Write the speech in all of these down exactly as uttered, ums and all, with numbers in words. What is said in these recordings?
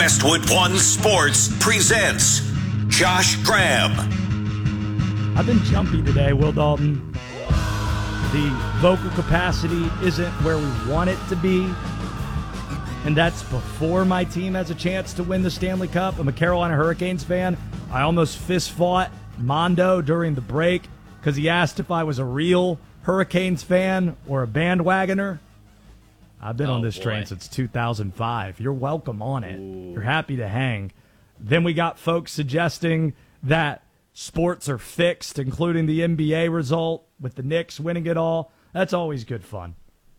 Westwood One Sports presents Josh Graham. I've been jumpy today, Will Dalton. The vocal capacity isn't where we want it to be. And that's before my team has a chance to win the Stanley Cup. I'm a Carolina Hurricanes fan. I almost fist fought Mondo during the break because he asked if I was a real Hurricanes fan or a bandwagoner. I've been oh, on this boy. train since two thousand five. You're welcome on it. Ooh. You're happy to hang. Then we got folks suggesting that sports are fixed, including the N B A result with the Knicks winning it all. That's always good fun.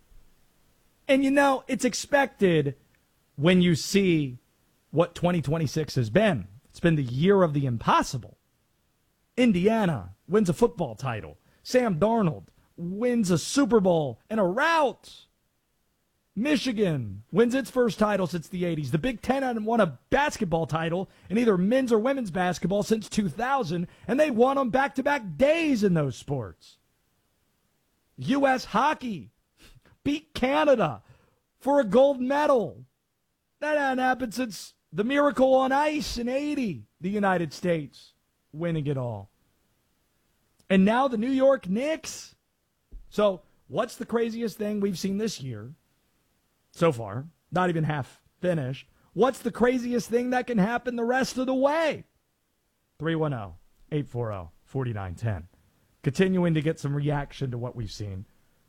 And, you know, it's expected when you see what twenty twenty-six has been. It's been the year of the impossible. Indiana wins a football title. Sam Darnold wins a Super Bowl and a rout. Michigan wins its first title since the eighties. The Big Ten hadn't won a basketball title in either men's or women's basketball since two thousand, and they won on back-to-back days in those sports. U S hockey beat Canada for a gold medal. That hadn't happened since the Miracle on Ice in eighty, the United States winning it all. And now the New York Knicks. So what's the craziest thing we've seen this year? So far, not even half finished. What's the craziest thing that can happen the rest of the way? three one zero, eight four zero, four nine one zero. Continuing to get some reaction to what we've seen.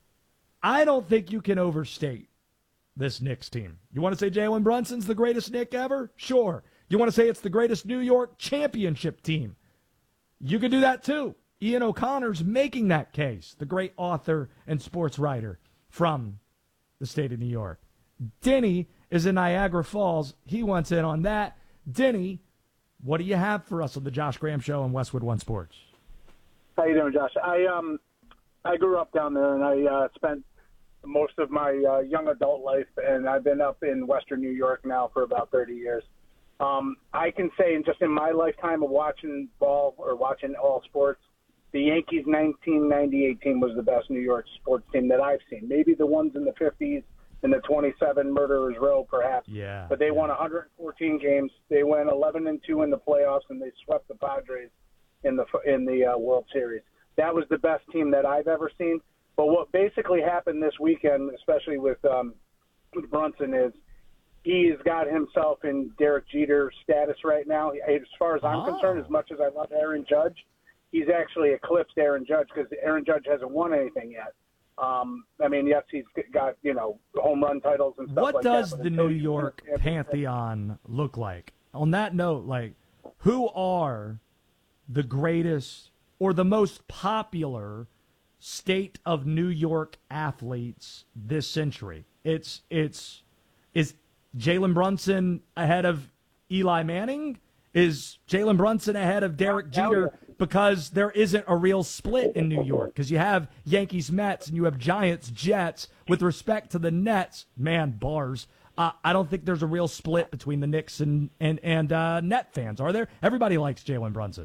I don't think you can overstate this Knicks team. You want to say Jalen Brunson's the greatest Knick ever? Sure. You want to say it's the greatest New York championship team? You can do that too. Ian O'Connor's making that case, the great author and sports writer from the state of New York. Denny is in Niagara Falls. He wants in on that. Denny, what do you have for us on the Josh Graham Show on Westwood One Sports? How you doing, Josh? I um I grew up down there, and I uh, spent most of my uh, young adult life, and I've been up in Western New York now for about thirty years. Um, I can say, in just in my lifetime of watching ball or watching all sports, the Yankees nineteen ninety-eight team was the best New York sports team that I've seen. Maybe the ones in the fifties and the twenty-seven Murderers Row, perhaps. Yeah. But they yeah. won one hundred fourteen games. They went eleven and two in the playoffs, and they swept the Padres in the in the uh, World Series. That was the best team that I've ever seen. But what basically happened this weekend, especially with, um, with Brunson, is he's got himself in Derek Jeter status right now. As far as I'm oh. concerned, as much as I love Aaron Judge, he's actually eclipsed Aaron Judge because Aaron Judge hasn't won anything yet. Um, I mean, yes, he's got, you know, home run titles and stuff what like that. What does the New York Pantheon look like? On that note, like, who are the greatest or the most popular state of New York athletes this century? It's, it's, is Jalen Brunson ahead of Eli Manning? Is Jalen Brunson ahead of Derek Jeter? Because there isn't a real split in New York. Because you have Yankees, Mets, and you have Giants, Jets. With respect to the Nets, man, bars. Uh, I don't think there's a real split between the Knicks and and and uh, Net fans, are there? Everybody likes Jalen Brunson.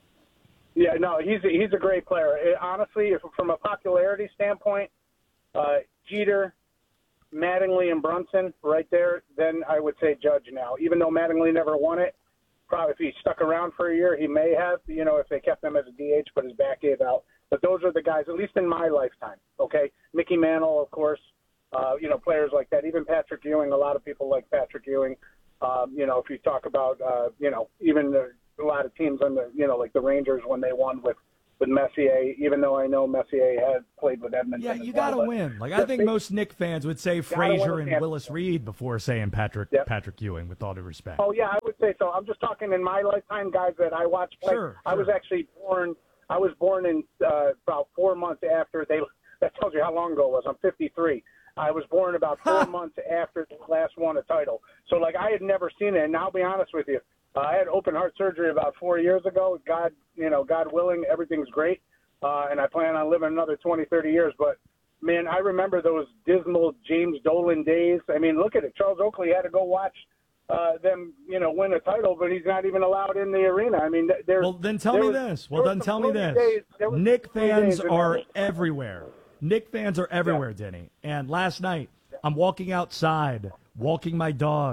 Yeah, no, he's a, he's a great player. It, honestly, if, from a popularity standpoint, uh, Jeter, Mattingly, and Brunson right there, then I would say Judge now. Even though Mattingly never won it, probably if he stuck around for a year, he may have, you know, if they kept him as a D H, but his back gave out. But those are the guys, at least in my lifetime, okay? Mickey Mantle, of course, uh, you know, players like that. Even Patrick Ewing, a lot of people like Patrick Ewing. Um, you know, if you talk about, uh, you know, even the, a lot of teams on the, you know, like the Rangers when they won with, with Messier, even though I know Messier had played with Edmonton. Yeah, you well, got to win. Like, I think they, most Knick fans would say Frazier and Willis Reed before saying Patrick yep. Patrick Ewing, with all due respect. Oh, yeah, I would say so. I'm just talking in my lifetime, guys that I watched play. Sure, I sure. was actually born, I was born in uh, about four months after they, that tells you how long ago it was. I'm fifty-three. I was born about four months after the last won a title. So, like, I had never seen it. And I'll be honest with you. Uh, I had open heart surgery about four years ago. God, you know, God willing, everything's great. Uh, and I plan on living another twenty, thirty years. But, man, I remember those dismal James Dolan days. I mean, look at it. Charles Oakley had to go watch uh, them, you know, win a title, but he's not even allowed in the arena. I mean, there's. Well, then tell me was, this. Well, then tell me this. Knick fans are everywhere. Knick fans are everywhere, yeah. Denny. And last night, I'm walking outside, walking my dog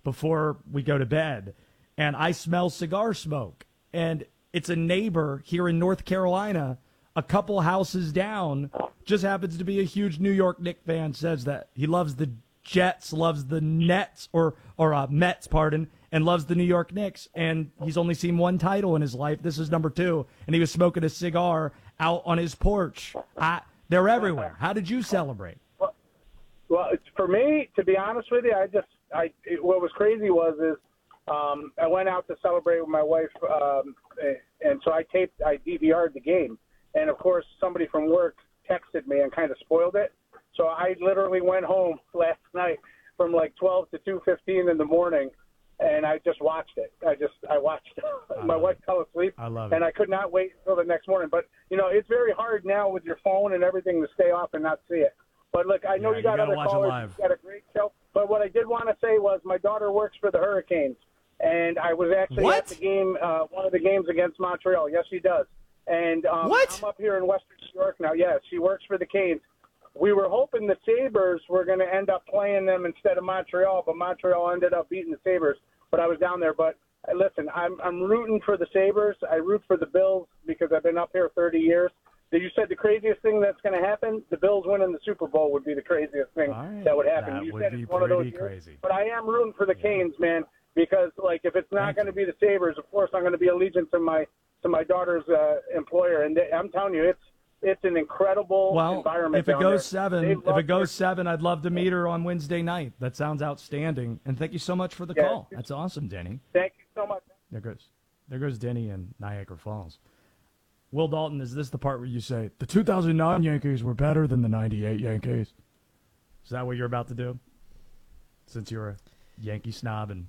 before we go to bed, and I smell cigar smoke. And it's a neighbor here in North Carolina, a couple houses down, just happens to be a huge New York Knicks fan, says that he loves the Jets, loves the Nets, or, or uh, Mets, pardon, and loves the New York Knicks. And he's only seen one title in his life. This is number two. And he was smoking a cigar out on his porch. I, they're everywhere. How did you celebrate? Well, well, it's, for me, to be honest with you, I just, I it, what was crazy was is um, I went out to celebrate with my wife, um, and so I taped, I D V R'd the game. And, of course, somebody from work texted me and kind of spoiled it. So I literally went home last night from like twelve to two fifteen in the morning, and I just watched it. I just I watched it. My wife fell asleep, I love and it. I could not wait until the next morning. But, you know, it's very hard now with your phone and everything to stay off and not see it. But, look, I know Yeah, you got you gotta other watch it callers. live. You got a great show. But what I did want to say was my daughter works for the Hurricanes, and I was actually What? at the game, uh, one of the games against Montreal. Yes, she does. And um, What? I'm up here in Western New York now. Yes, she works for the Canes. We were hoping the Sabres were going to end up playing them instead of Montreal, but Montreal ended up beating the Sabres. But I was down there. But uh, listen, I'm I'm rooting for the Sabres. I root for the Bills because I've been up here thirty years. You said the craziest thing that's going to happen, the Bills winning the Super Bowl would be the craziest thing All right. that would happen. That you would said be it's one of those pretty years. crazy. But I am rooting for the Canes, man, because like if it's not Thank going to you. be the Sabres, of course I'm going to be allegiant to my to my daughter's uh, employer. And they, I'm telling you, it's it's an incredible Well, environment. if it down goes there. seven, They if love it goes their- seven, I'd love to meet her on Wednesday night. That sounds outstanding. And thank you so much for the Yeah. call. That's awesome, Denny. Thank you so much. There goes, there goes Denny in Niagara Falls. Will Dalton, is this the part where you say the two thousand nine Yankees were better than the ninety-eight Yankees? Is that what you're about to do? Since you're a Yankee snob and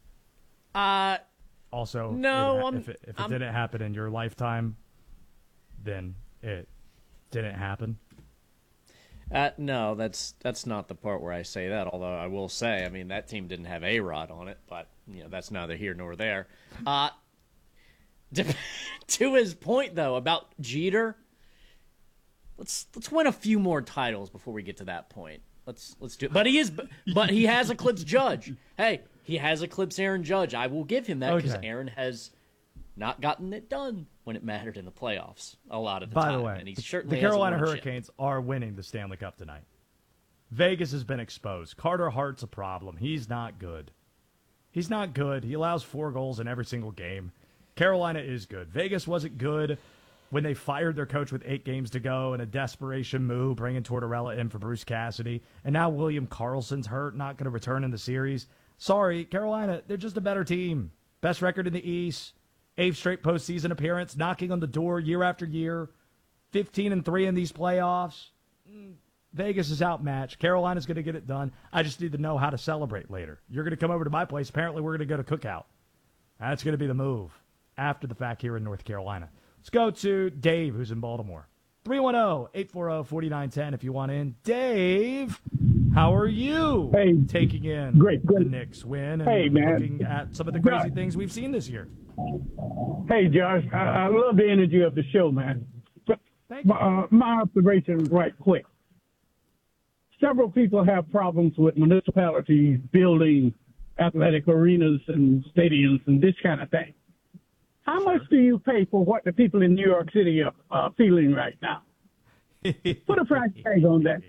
Uh, also, No, it ha- I'm- if it, if it I'm- didn't happen in your lifetime, then it didn't happen. uh, no, that's that's not the part where I say that. Although I will say, I mean, that team didn't have A-Rod on it, but you know that's neither here nor there. Uh, to, to his point though about Jeter, let's let's win a few more titles before we get to that point. Let's let's do it. But he is, but he has eclipsed Judge. Hey, he has eclipsed Aaron Judge. I will give him that because Okay. Aaron has not gotten it done when it mattered in the playoffs a lot of the By time. the way, and he the- certainly the hasn't Carolina won a chip. Hurricanes are winning the Stanley Cup tonight. Vegas has been exposed. Carter Hart's a problem. He's not good. He's not good. He allows four goals in every single game. Carolina is good. Vegas wasn't good when they fired their coach with eight games to go in a desperation move, bringing Tortorella in for Bruce Cassidy. And now William Karlsson's hurt, not going to return in the series. Sorry, Carolina, they're just a better team. Best record in the East. Eighth straight postseason appearance, knocking on the door year after year. fifteen and three in these playoffs. Mm, Vegas is outmatched. Carolina's going to get it done. I just need to know how to celebrate later. You're going to come over to my place. Apparently, we're going to go to Cookout. That's going to be the move after the fact here in North Carolina. Let's go to Dave, who's in Baltimore. three one zero, eight four zero, four nine one zero if you want in. Dave, how are you Hey. taking in Great, the great. Knicks win and Hey, man. looking at some of the crazy Good. things we've seen this year? Hey, Josh, I, I love the energy of the show, man. But, Thank you. uh, my observation, right quick. Several people have problems with municipalities building athletic arenas and stadiums and this kind of thing. How much do you pay for what the people in New York City are uh, feeling right now? Put a price tag on that.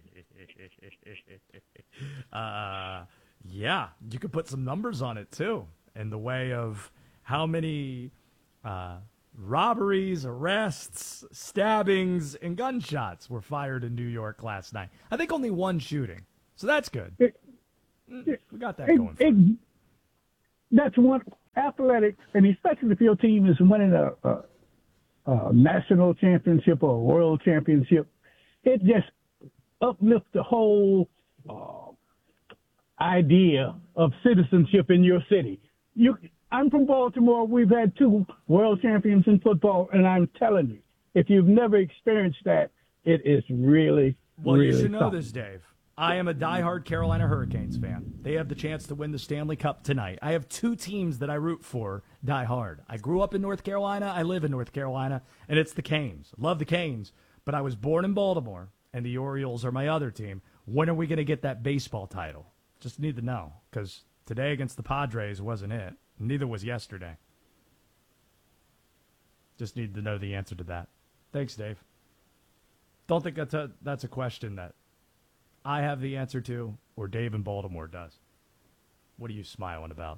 Uh, yeah, you could put some numbers on it too, in the way of how many uh, robberies, arrests, stabbings, and gunshots were fired in New York last night. I think only one shooting, so that's good. Mm, We got that It- going. For us. it- that's one athletic, and especially if your team is winning a, a, a national championship or a world championship, it just uplifts the whole uh, idea of citizenship in your city. You, I'm from Baltimore. We've had two world champions in football, and I'm telling you, if you've never experienced that, it is really, Well, really you should know something. this, Dave. I am a diehard Carolina Hurricanes fan. They have the chance to win the Stanley Cup tonight. I have two teams that I root for diehard. I grew up in North Carolina. I live in North Carolina, and it's the Canes. Love the Canes, but I was born in Baltimore, and the Orioles are my other team. When are we going to get that baseball title? Just need to know, because Today against the Padres wasn't it. Neither was yesterday. Just need to know the answer to that. Thanks, Dave. Don't think that's a, that's a question that I have the answer to or Dave in Baltimore does. What are you smiling about?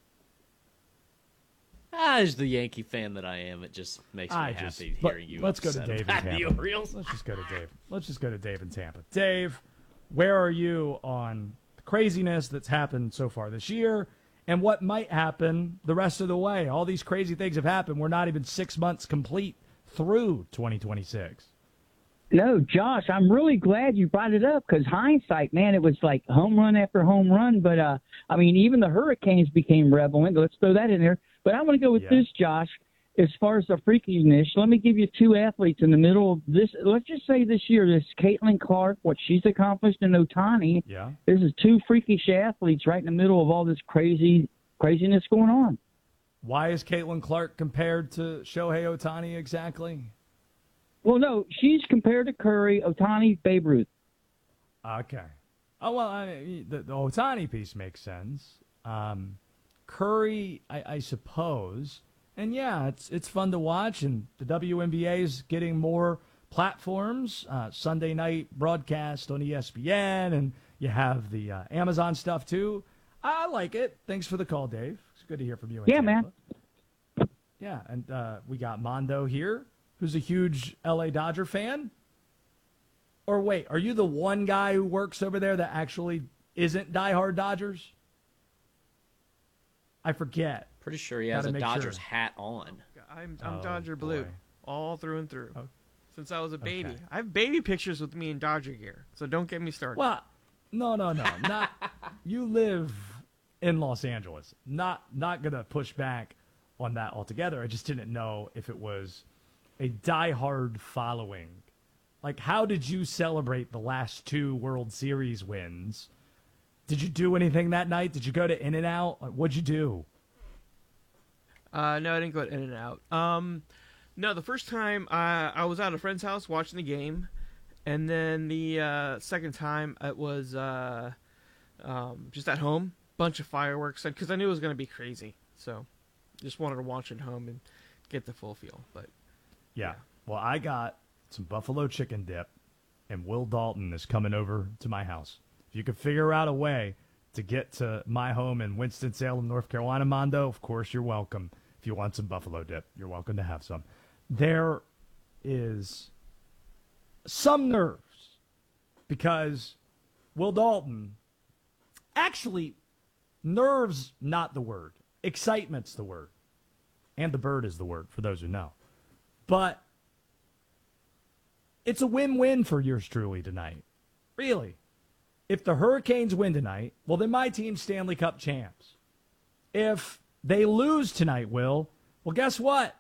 As the Yankee fan that I am, it just makes me I happy just, hearing let, you. Let's go to upset Dave in about the Tampa. Orioles. Let's just go to Dave. Let's just go to Dave in Tampa. Dave, where are you on the craziness that's happened so far this year and what might happen the rest of the way? All these crazy things have happened. We're not even six months complete through twenty twenty-six. No, Josh, I'm really glad you brought it up because hindsight, man, it was like home run after home run. But, uh, I mean, even the Hurricanes became relevant. Let's throw that in there. But I want to go with Yeah. this, Josh. As far as the freakiness, let me give you two athletes in the middle of this. Let's just say this year, this Caitlin Clark, what she's accomplished, and Otani. Yeah. This is two freakish athletes right in the middle of all this crazy craziness going on. Why is Caitlin Clark compared to Shohei Ohtani exactly? Well, no, she's compared to Curry, Otani, Babe Ruth. Okay. Oh, well, I mean, the, the Ohtani piece makes sense. Um, Curry, I, I suppose. And, yeah, it's it's fun to watch, and the W N B A is getting more platforms. Uh, Sunday night broadcast on E S P N, and you have the uh, Amazon stuff, too. I like it. Thanks for the call, Dave. It's good to hear from you. in Yeah, Tampa. man. Yeah, and uh, we got Mondo here, who's a huge L A Dodger fan. Or wait, are you the one guy who works over there that actually isn't diehard Dodgers? I forget. Pretty sure he has Gotta a make Dodgers sure. hat on. I'm I'm Oh, Dodger blue, boy. all through and through. Oh. Since I was a baby, Okay. I have baby pictures with me in Dodger gear. So don't get me started. Well, no, no, no. Not you live in Los Angeles. Not not gonna push back on that altogether. I just didn't know if it was a diehard following. Like, how did you celebrate the last two World Series wins? Did you do anything that night? Did you go to In-N-Out? Like, what'd you do? Uh, no, I didn't go in and out. Um, no, the first time uh, I was at a friend's house watching the game, and then the uh, second time it was uh, um, just at home, bunch of fireworks, because I knew it was going to be crazy. So, just wanted to watch at home and get the full feel. But Yeah. Well, I got some buffalo chicken dip, and Will Dalton is coming over to my house. If you could figure out a way to get to my home in Winston-Salem, North Carolina, Mondo, of course you're welcome. If you want some buffalo dip, you're welcome to have some. There is some nerves because Will Dalton, actually, nerves not the word. Excitement's the word. And the bird is the word, for those who know. But it's a win-win for yours truly tonight. Really. If the Hurricanes win tonight, well, then my team's Stanley Cup champs. If they lose tonight, Will, well, guess what?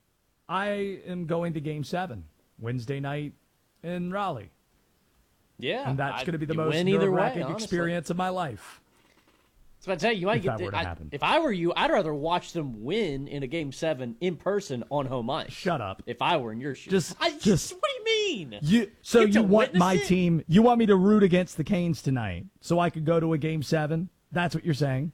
I am going to Game seven, Wednesday night in Raleigh. Yeah, And that's I- going to be the you most win either way, nerve-wracking honestly. experience of my life. So I tell you, you might If get. that were to I- happen. If I were you, I'd rather watch them win in a game seven in person on home ice. Shut up. If I were in your shoes, Just- I, just- what do you mean? You so Get to you want witness my it? team? You want me to root against the Canes tonight so I could go to a Game seven? That's what you're saying?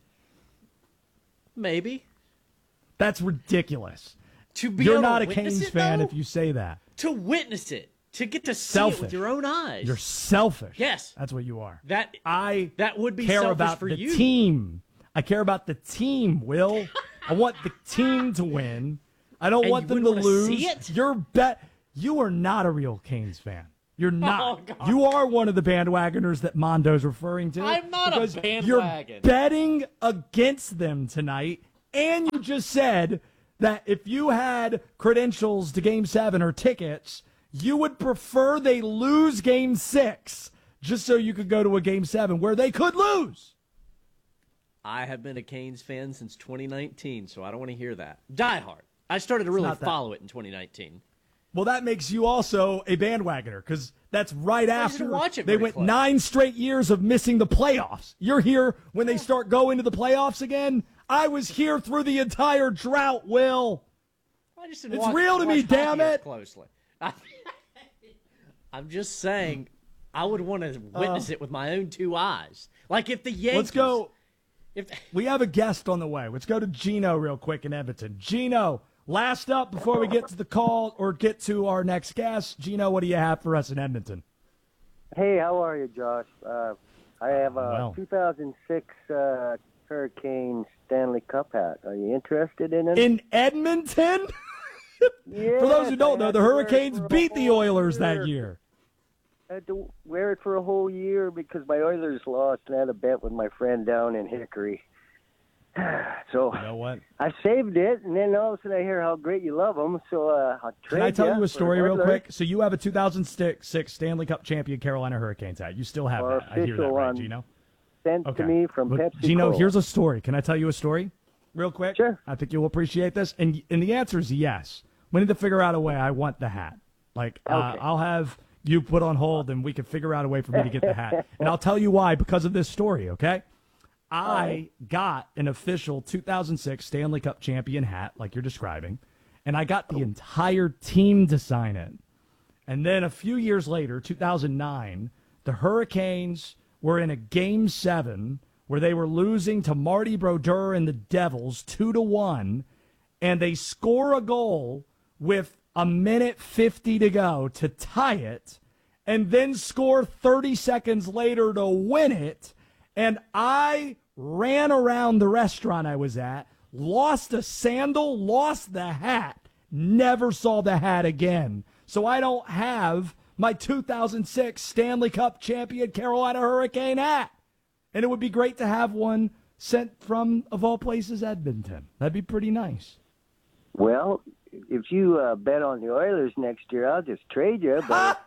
Maybe That's ridiculous. to be You're able to not a witness Canes it, fan though? if you say that. To witness it, to get to see Selfish. it with your own eyes. You're selfish. Yes. That's what you are. that I that would be care selfish about for the you. team. I care about the team, Will. I want the team to win. I don't And want you them to wouldn't wanna lose. see it? You're bet you are not a real Canes fan. You're not. Oh, God. You are one of the bandwagoners that Mondo's referring to. I'm not a because bandwagon. You're betting against them tonight, and you just said that if you had credentials to Game seven or tickets, you would prefer they lose Game six just so you could go to a Game seven where they could lose. I have been a Canes fan since twenty nineteen, so I don't want to hear that. Die hard. I started to really not that. follow it in twenty nineteen. Well, that makes you also a bandwagoner because that's right I just after watch it they very went close. nine straight years of missing the playoffs. You're here when they start going to the playoffs again. I was here through the entire drought, Will. I just didn't It's watch, real to watch me, hockey damn as it. Closely. I'm just saying, I would want to witness it with my own two eyes. Like if the Yankees, Let's go. If we have a guest on the way. Let's go to Gino real quick in Edmonton. Gino, last up before we get to the call or get to our next guest. Gino, what do you have for us in Edmonton? Hey, how are you, Josh? Uh, I have a Well. two thousand six uh, Hurricane Stanley Cup hat. Are you interested in it? In Edmonton? Yes, For those who don't I know, had the to wear it Hurricanes for a beat the whole Oilers that year. year. I had to wear it for a whole year because my Oilers lost, and I had a bet with my friend down in Hickory. So You know what? I saved it, and then all of a sudden I hear how great you love them. So uh, I'll trade Can I tell you a for story real Oilers. quick? So you have a two thousand six Stanley Cup champion Carolina Hurricanes hat. You still have Our that. I hear that, official right, one. Gino? Sent Okay. to me from Look, Pepsi Gino, Cola. here's a story. Can I tell you a story real quick? Sure. I think you'll appreciate this. And and the answer is yes. We need to figure out a way. I want the hat. Like, uh, Okay. I'll have you put on hold, and we can figure out a way for me to get the hat. And I'll tell you why, because of this story, okay? I got an official two thousand six Stanley Cup champion hat, like you're describing, and I got the entire team to sign it. And then a few years later, two thousand nine, the Hurricanes were in a game seven where they were losing to Marty Brodeur and the Devils two to one, and they score a goal with a minute fifty to go to tie it, and then score thirty seconds later to win it. And I ran around the restaurant I was at, lost a sandal, lost the hat, never saw the hat again. So I don't have my two thousand six Stanley Cup champion Carolina Hurricane hat. And it would be great to have one sent from, of all places, Edmonton. That'd be pretty nice. Well, if you uh, bet on the Oilers next year, I'll just trade you. But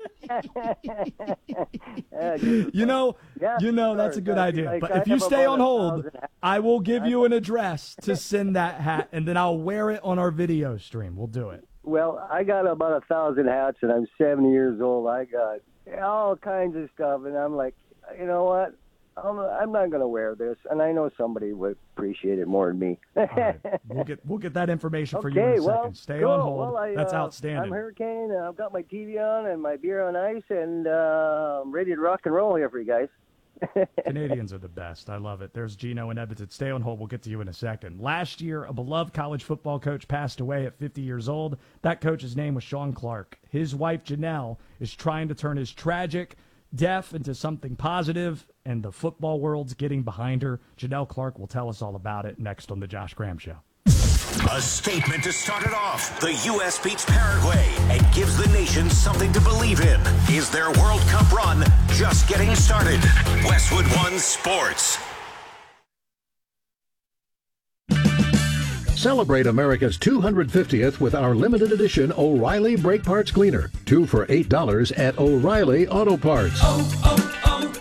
Uh, just- You know, Yeah, you know that's a sure. good Like, idea. like, But I if you have stay about on a hold, thousand hats. I will give you an address to send that hat, and then I'll wear it on our video stream. We'll do it. Well, I got about a thousand hats, and I'm seventy years old. I got all kinds of stuff, and I'm like, you know what? I'm, I'm not going to wear this, and I know somebody would appreciate it more than me. All right. We'll get we'll get that information for you in Okay, a second. well, Stay cool. on hold. Well, I, That's uh, outstanding. I'm Hurricane, and I've got my T V on and my beer on ice, and uh, I'm ready to rock and roll here for you guys. Canadians are the best. I love it. There's Gino in Edmonton. Stay on hold. We'll get to you in a second. Last year, a beloved college football coach passed away at fifty years old. That coach's name was Sean Clark. His wife, Janelle, is trying to turn his tragic death into something positive, and the football world's getting behind her. Janelle Clark will tell us all about it next on The Josh Graham Show. A statement to start it off. The U S beats Paraguay and gives the nation something to believe in. Is their World Cup run just getting started? Westwood One Sports. Celebrate America's two hundred fiftieth with our limited edition O'Reilly Brake Parts Cleaner. Two for eight dollars at O'Reilly Auto Parts. Oh,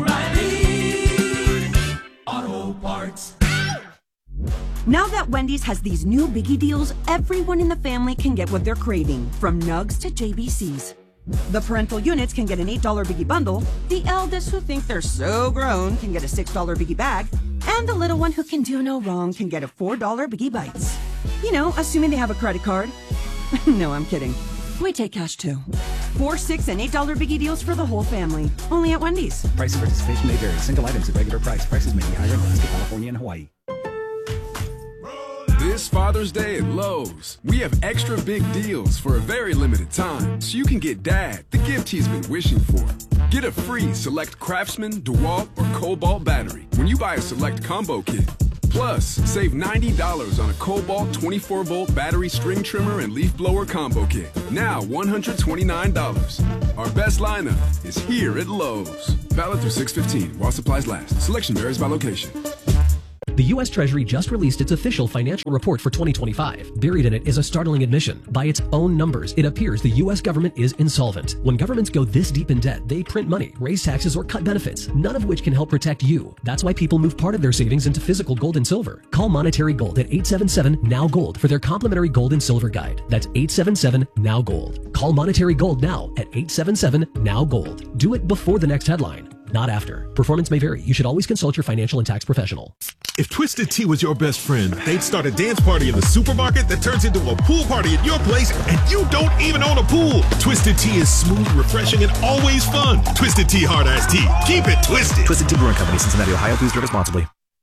oh, oh, O'Reilly Auto Parts. Now that Wendy's has these new biggie deals, everyone in the family can get what they're craving, from nugs to J B Cs. The parental units can get an eight dollar biggie bundle, the eldest who think they're so grown can get a six dollar biggie bag, and the little one who can do no wrong can get a four dollar biggie bites. You know, assuming they have a credit card. No, I'm kidding. We take cash too. Four, six, and eight dollar biggie deals for the whole family. Only at Wendy's. Price and participation may vary. Single items at regular price. Prices may be higher in Alaska, California, and Hawaii. This Father's Day at Lowe's, we have extra big deals for a very limited time, so you can get Dad the gift he's been wishing for. Get a free Select Craftsman, DeWalt, or Cobalt battery when you buy a Select Combo Kit. Plus, save ninety dollars on a Cobalt twenty-four volt battery string trimmer and leaf blower combo kit. Now one hundred twenty-nine dollars. Our best lineup is here at Lowe's. Valid through six fifteen while supplies last. Selection varies by location. The U S Treasury just released its official financial report for twenty twenty-five. Buried in it is a startling admission. By its own numbers, it appears the U S government is insolvent. When governments go this deep in debt, they print money, raise taxes, or cut benefits, none of which can help protect you. That's why people move part of their savings into physical gold and silver. Call Monetary Gold at eight seven seven, N O W, GOLD for their complimentary gold and silver guide. That's eight seven seven, N O W, GOLD. Call Monetary Gold now at eight seven seven, N O W, GOLD. Do it before the next headline, not after. Performance may vary. You should always consult your financial and tax professional. If Twisted Tea was your best friend, they'd start a dance party in the supermarket that turns into a pool party at your place, and you don't even own a pool. Twisted Tea is smooth, refreshing, and always fun. Twisted Tea Hard Iced Tea. Keep it twisted. Twisted Tea Brewing Company, Cincinnati, Ohio. Please drink responsibly.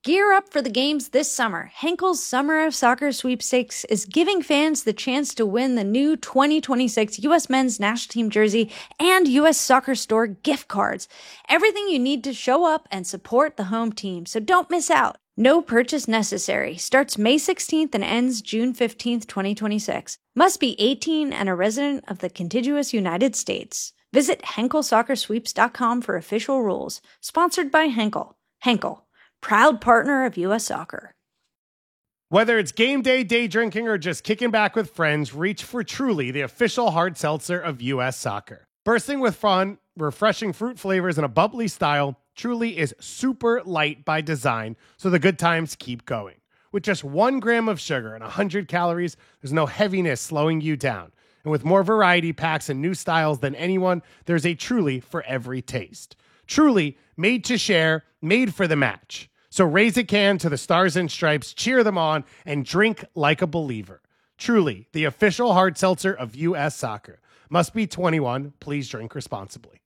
Gear up for the games this summer. Henkel's Summer of Soccer Sweepstakes is giving fans the chance to win the new twenty twenty-six U S Men's National Team jersey and U S Soccer Store gift cards. Everything you need to show up and support the home team, so don't miss out. No purchase necessary. Starts May sixteenth and ends June fifteenth, twenty twenty-six. Must be eighteen and a resident of the contiguous United States. Visit Henkel Soccer Sweeps dot com for official rules. Sponsored by Henkel. Henkel, proud partner of U S Soccer. Whether it's game day, day drinking, or just kicking back with friends, reach for Truly, the official hard seltzer of U S Soccer. Bursting with fun, refreshing fruit flavors, and a bubbly style, Truly is super light by design, so the good times keep going. With just one gram of sugar and one hundred calories, there's no heaviness slowing you down. And with more variety packs and new styles than anyone, there's a Truly for every taste. Truly, made to share, made for the match. So raise a can to the Stars and Stripes, cheer them on, and drink like a believer. Truly, the official hard seltzer of U S Soccer. Must be twenty-one. Please drink responsibly.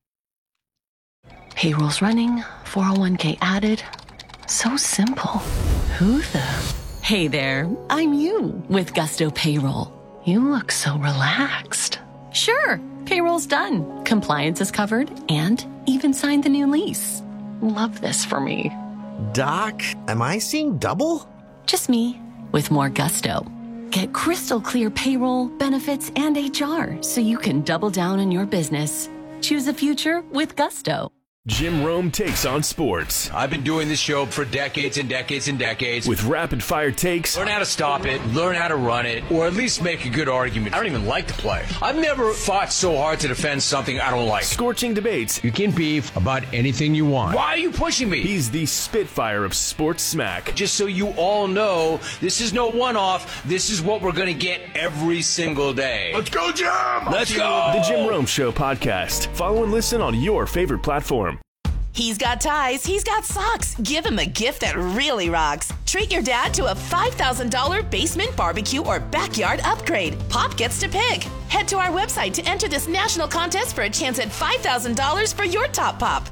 Payroll's running, four oh one k added. So simple. Who the? Hey there, I'm you with Gusto Payroll. You look so relaxed. Sure, payroll's done. Compliance is covered and even signed the new lease. Love this for me. Doc, am I seeing double? Just me with more gusto. Get crystal clear payroll, benefits, and H R so you can double down on your business. Choose a future with Gusto. Jim Rome takes on sports. I've been doing this show for decades and decades and decades. With rapid-fire takes. Learn how to stop it, learn how to run it, or at least make a good argument. I don't even like the play. I've never fought so hard to defend something I don't like. Scorching debates. You can beef about anything you want. Why are you pushing me? He's the Spitfire of sports smack. Just so you all know, this is no one-off. This is what we're going to get every single day. Let's go, Jim! Let's go! The Jim Rome Show podcast. Follow and listen on your favorite platform. He's got ties, he's got socks. Give him a gift that really rocks. Treat your dad to a five thousand dollars basement barbecue or backyard upgrade. Pop gets to pick. Head to our website to enter this national contest for a chance at five thousand dollars for your top pop.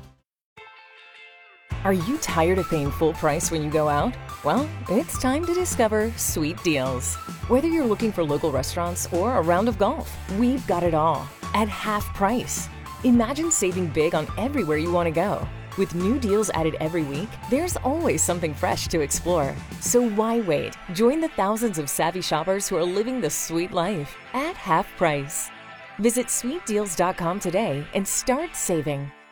Are you tired of paying full price when you go out? Well, it's time to discover Sweet Deals. Whether you're looking for local restaurants or a round of golf, we've got it all at half price. Imagine saving big on everywhere you want to go. With new deals added every week, there's always something fresh to explore. So why wait? Join the thousands of savvy shoppers who are living the sweet life at half price. Visit sweet deals dot com today and start saving.